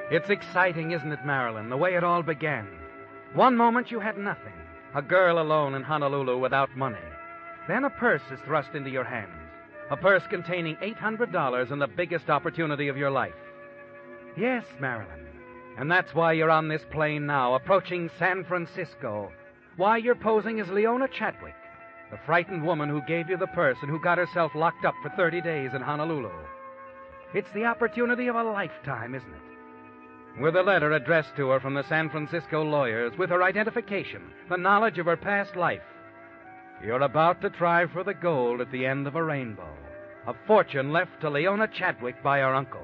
It's exciting, isn't it, Marilyn, the way it all began? One moment you had nothing, a girl alone in Honolulu without money. Then a purse is thrust into your hands, a purse containing $800 and the biggest opportunity of your life. Yes, Marilyn, and that's why you're on this plane now, approaching San Francisco. Why you're posing as Leona Chadwick, the frightened woman who gave you the purse and who got herself locked up for 30 days in Honolulu. It's the opportunity of a lifetime, isn't it? With a letter addressed to her from the San Francisco lawyers, with her identification, the knowledge of her past life, you're about to try for the gold at the end of a rainbow, a fortune left to Leona Chadwick by her uncle.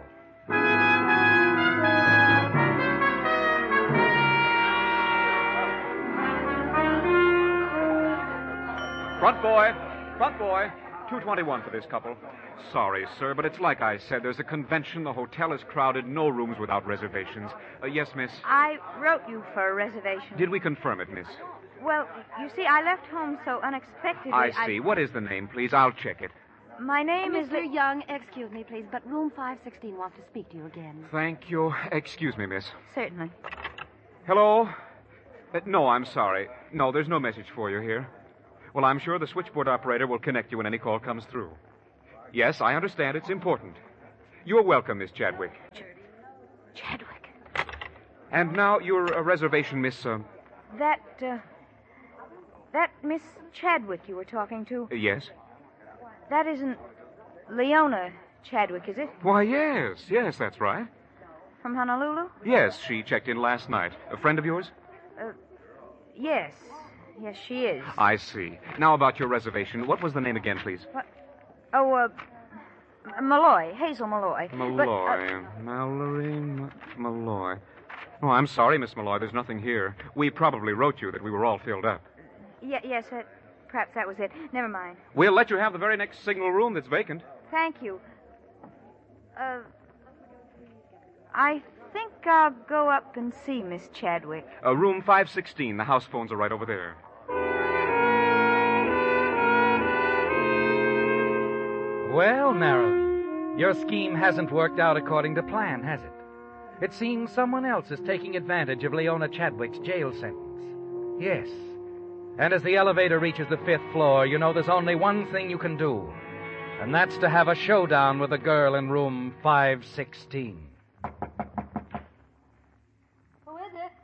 Front boy. 221 for this couple. Sorry, sir, but it's like I said. There's a convention. The hotel is crowded. No rooms without reservations. Yes, miss? I wrote you for a reservation. Did we confirm it, miss? Well, you see, I left home so unexpectedly. I see. What is the name, please? I'll check it. My name is... Mr. Young, excuse me, please, but room 516 wants to speak to you again. Thank you. Excuse me, miss. Certainly. Hello? No, I'm sorry. No, there's no message for you here. Well, I'm sure the switchboard operator will connect you when any call comes through. Yes, I understand. It's important. You're welcome, Miss Chadwick. Chadwick. And now your reservation, Miss... That Miss Chadwick you were talking to, Yes? that isn't Leona Chadwick, is it? Why, yes, that's right. From Honolulu? Yes, she checked in last night. A friend of yours? Yes. Yes, she is. I see. Now about your reservation. What was the name again, please? What? Oh, Malloy. Hazel Malloy. Malloy. Mallory Malloy. Oh, I'm sorry, Miss Malloy. There's nothing here. We probably wrote you that we were all filled up. Yes, perhaps that was it. Never mind. We'll let you have the very next signal room that's vacant. Thank you. I think I'll go up and see Miss Chadwick. Room 516. The house phones are right over there. Well, Marilyn, your scheme hasn't worked out according to plan, has it? It seems someone else is taking advantage of Leona Chadwick's jail sentence. Yes. And as the elevator reaches the 5th floor, you know there's only one thing you can do, and that's to have a showdown with the girl in room 516. Who is it?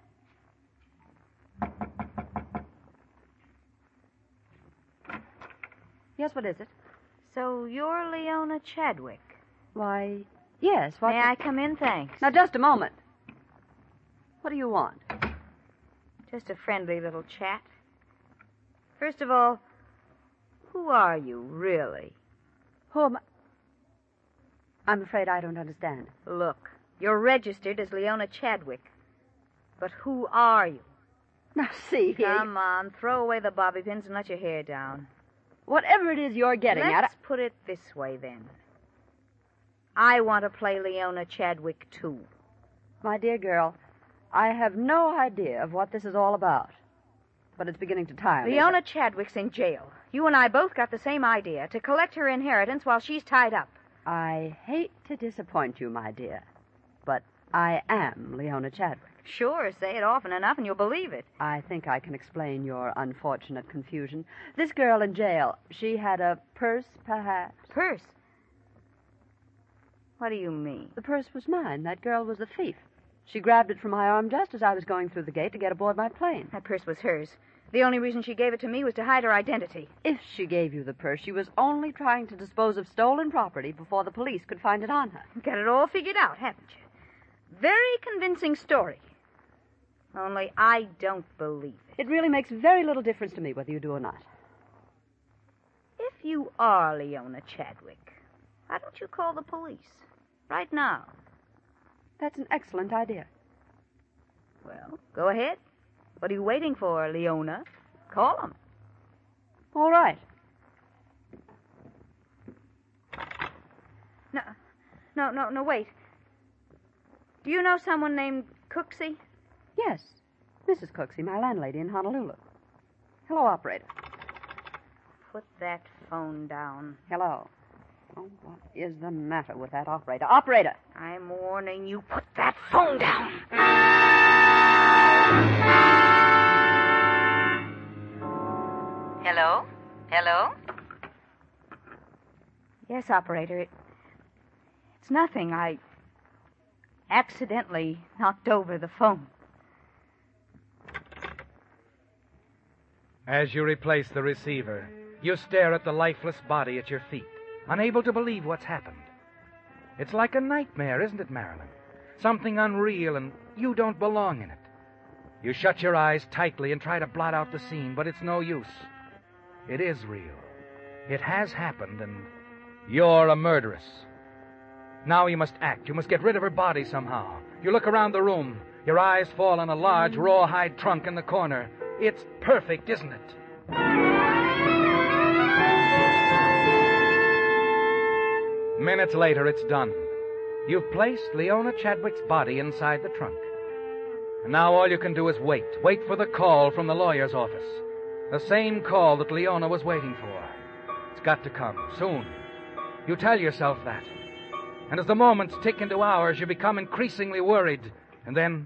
Yes, what is it? So you're Leona Chadwick. Why, yes, what... May I come in, thanks? Now, just a moment. What do you want? Just a friendly little chat. First of all, who are you, really? Who am I? I'm afraid I don't understand. Look, you're registered as Leona Chadwick. But who are you? Now, see here... Come on, throw away the bobby pins and let your hair down. Whatever it is you're getting at... Let's put it this way, then. I want to play Leona Chadwick, too. My dear girl, I have no idea of what this is all about. But it's beginning to tire me. Leona Chadwick's in jail. You and I both got the same idea, to collect her inheritance while she's tied up. I hate to disappoint you, my dear, but I am Leona Chadwick. Sure, say it often enough and you'll believe it. I think I can explain your unfortunate confusion. This girl in jail, she had a purse, perhaps? Purse? What do you mean? The purse was mine. That girl was a thief. She grabbed it from my arm just as I was going through the gate to get aboard my plane. That purse was hers. The only reason she gave it to me was to hide her identity. If she gave you the purse, she was only trying to dispose of stolen property before the police could find it on her. Got it all figured out, haven't you? Very convincing story. Only I don't believe it. It really makes very little difference to me whether you do or not. If you are Leona Chadwick, why don't you call the police? Right now. That's an excellent idea. Well, go ahead. What are you waiting for, Leona? Call them. All right. No, wait. Do you know someone named Cooksey? Yes. Mrs. Cooksey, my landlady in Honolulu. Hello, operator. Put that phone down. Hello. Oh, what is the matter with that operator? Operator! I'm warning you, put that phone down. Hello? Hello? Yes, operator. It's nothing. I accidentally knocked over the phone. As you replace the receiver, you stare at the lifeless body at your feet, unable to believe what's happened. It's like a nightmare, isn't it, Marilyn? Something unreal, and you don't belong in it. You shut your eyes tightly and try to blot out the scene, but it's no use. It is real. It has happened, and you're a murderess. Now you must act. You must get rid of her body somehow. You look around the room. Your eyes fall on a large rawhide trunk in the corner. It's perfect, isn't it? Minutes later, it's done. You've placed Leona Chadwick's body inside the trunk. And now all you can do is wait. Wait for the call from the lawyer's office. The same call that Leona was waiting for. It's got to come, soon. You tell yourself that. And as the moments tick into hours, you become increasingly worried. And then...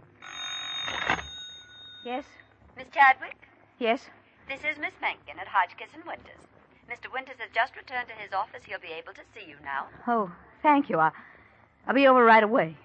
Yes? Miss Chadwick? Yes? This is Miss Mencken at Hodgkiss and Winters. Mr. Winters has just returned to his office. He'll be able to see you now. Oh, thank you. I'll be over right away.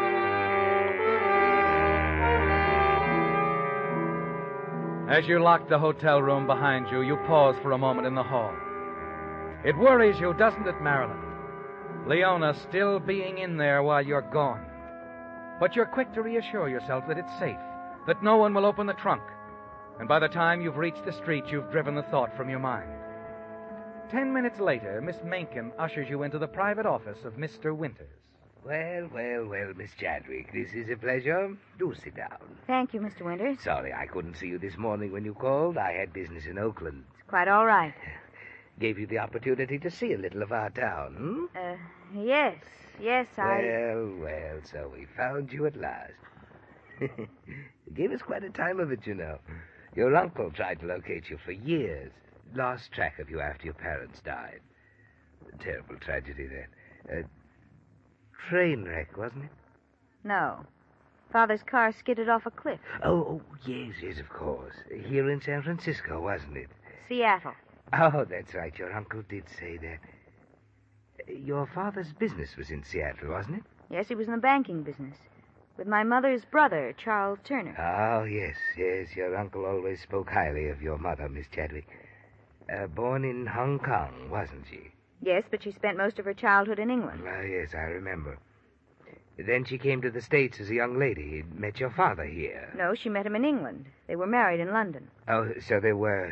As you lock the hotel room behind you, you pause for a moment in the hall. It worries you, doesn't it, Marilyn? Leona still being in there while you're gone. But you're quick to reassure yourself that it's safe, that no one will open the trunk. And by the time you've reached the street, you've driven the thought from your mind. 10 minutes later, Miss Mencken ushers you into the private office of Mr. Winters. Well, Miss Chadwick, this is a pleasure. Do sit down. Thank you, Mr. Winters. Sorry I couldn't see you this morning when you called. I had business in Oakland. It's quite all right. Gave you the opportunity to see a little of our town, Yes, Well, so we found you at last. You gave us quite a time of it, you know. Your uncle tried to locate you for years. Lost track of you after your parents died. A terrible tragedy, then. A train wreck, wasn't it? No. Father's car skidded off a cliff. Oh, yes, of course. Here in San Francisco, wasn't it? Seattle. Oh, that's right. Your uncle did say that. Your father's business was in Seattle, wasn't it? Yes, he was in the banking business. With my mother's brother, Charles Turner. Oh, yes. Your uncle always spoke highly of your mother, Miss Chadwick. Born in Hong Kong, wasn't she? Yes, but she spent most of her childhood in England. Yes, I remember. Then she came to the States as a young lady. Met your father here. No, she met him in England. They were married in London. Oh, so they were.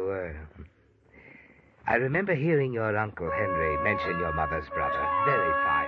I remember hearing your Uncle Henry mention your mother's brother. Very fine.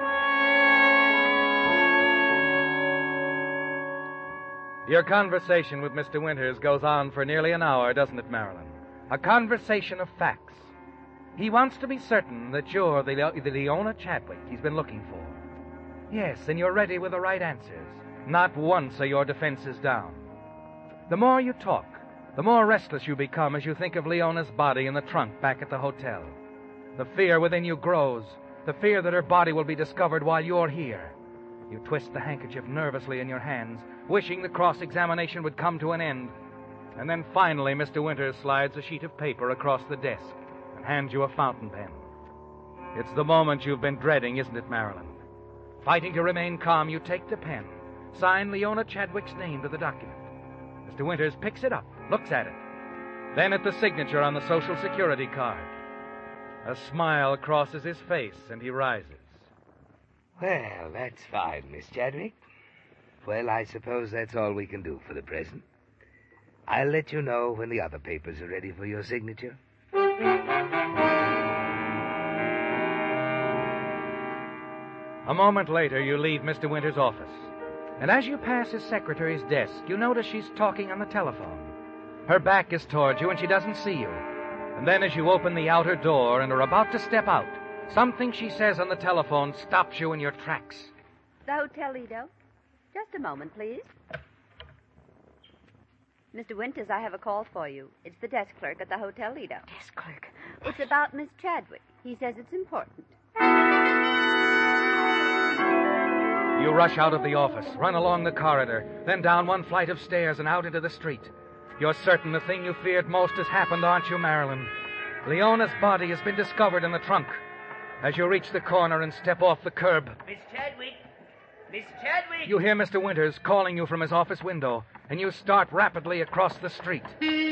Your conversation with Mr. Winters goes on for nearly an hour, doesn't it, Marilyn? A conversation of facts. He wants to be certain that you're the Leona Chadwick he's been looking for. Yes, and you're ready with the right answers. Not once are your defenses down. The more you talk, the more restless you become as you think of Leona's body in the trunk back at the hotel. The fear within you grows, the fear that her body will be discovered while you're here. You twist the handkerchief nervously in your hands, wishing the cross-examination would come to an end. And then finally, Mr. Winters slides a sheet of paper across the desk and hands you a fountain pen. It's the moment you've been dreading, isn't it, Marilyn? Fighting to remain calm, you take the pen, sign Leona Chadwick's name to the document. Mr. Winters picks it up, looks at it, then at the signature on the Social Security card. A smile crosses his face, and he rises. Well, that's fine, Miss Chadwick. Well, I suppose that's all we can do for the present. I'll let you know when the other papers are ready for your signature. A moment later, you leave Mr. Winters' office. And as you pass his secretary's desk, you notice she's talking on the telephone. Her back is towards you, and she doesn't see you. And then as you open the outer door and are about to step out, something she says on the telephone stops you in your tracks. The Hotel Lido. Just a moment, please. Mr. Winters, I have a call for you. It's the desk clerk at the Hotel Lido. Desk clerk. It's about Miss Chadwick. He says it's important. You rush out of the office, run along the corridor, then down one flight of stairs and out into the street. You're certain the thing you feared most has happened, aren't you, Marilyn? Leona's body has been discovered in the trunk. As you reach the corner and step off the curb, Miss Chadwick! Miss Chadwick! you hear Mr. Winters calling you from his office window, and you start rapidly across the street.